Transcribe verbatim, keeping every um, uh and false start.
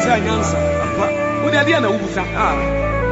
Say nyansa. What the idea na ubusa. Ah.